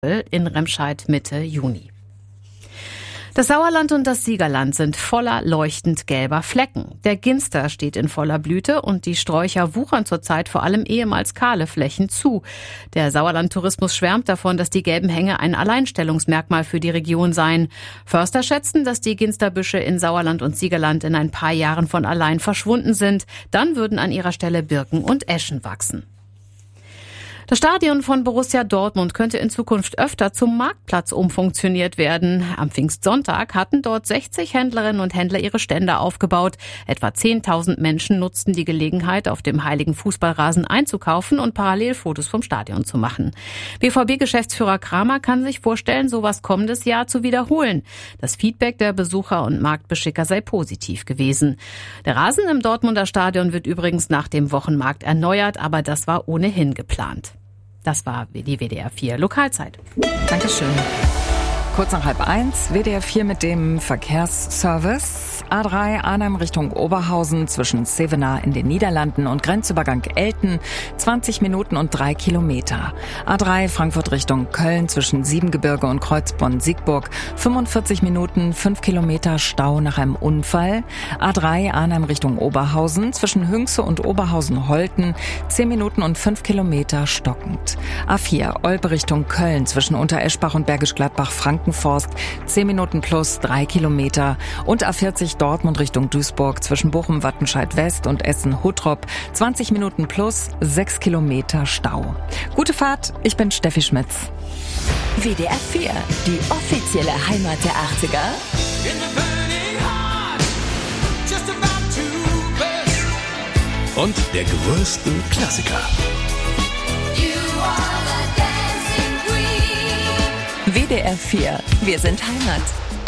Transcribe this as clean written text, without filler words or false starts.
in Remscheid Mitte Juni. Das Sauerland und das Siegerland sind voller leuchtend gelber Flecken. Der Ginster steht in voller Blüte und die Sträucher wuchern zurzeit vor allem ehemals kahle Flächen zu. Der Sauerland-Tourismus schwärmt davon, dass die gelben Hänge ein Alleinstellungsmerkmal für die Region seien. Förster schätzen, dass die Ginsterbüsche in Sauerland und Siegerland in ein paar Jahren von allein verschwunden sind. Dann würden an ihrer Stelle Birken und Eschen wachsen. Das Stadion von Borussia Dortmund könnte in Zukunft öfter zum Marktplatz umfunktioniert werden. Am Pfingstsonntag hatten dort 60 Händlerinnen und Händler ihre Stände aufgebaut. Etwa 10.000 Menschen nutzten die Gelegenheit, auf dem heiligen Fußballrasen einzukaufen und parallel Fotos vom Stadion zu machen. BVB-Geschäftsführer Kramer kann sich vorstellen, sowas kommendes Jahr zu wiederholen. Das Feedback der Besucher und Marktbeschicker sei positiv gewesen. Der Rasen im Dortmunder Stadion wird übrigens nach dem Wochenmarkt erneuert, aber das war ohnehin geplant. Das war die WDR 4 Lokalzeit. Dankeschön. Kurz nach 12:30, WDR 4 mit dem Verkehrsservice. A3 Arnhem Richtung Oberhausen zwischen Zevenaar in den Niederlanden und Grenzübergang Elten 20 Minuten und 3 Kilometer. A3 Frankfurt Richtung Köln zwischen Siebengebirge und Kreuzbonn-Siegburg 45 Minuten, 5 Kilometer Stau nach einem Unfall. A3 Arnhem Richtung Oberhausen zwischen Hünxe und Oberhausen-Holten 10 Minuten und 5 Kilometer stockend. A4 Olpe Richtung Köln zwischen Untereschbach und Bergisch Gladbach-Frankenforst 10 Minuten plus 3 Kilometer und A40 Dortmund Richtung Duisburg zwischen Bochum, Wattenscheid West und Essen-Huttrop 20 Minuten plus 6 Kilometer Stau. Gute Fahrt, ich bin Steffi Schmitz. WDR 4, die offizielle Heimat der 80er. Und der größten Klassiker. WDR 4, wir sind Heimat.